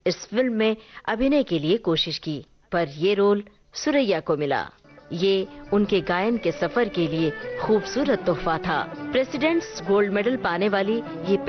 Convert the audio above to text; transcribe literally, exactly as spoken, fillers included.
इस फिल्म में अभिनय के लिए कोशिश की, पर ये रोल सुरैया को मिला। ये उनके गायन के सफर के लिए खूबसूरत तोहफा था। प्रेसिडेंट्स गोल्ड मेडल पाने वाली ये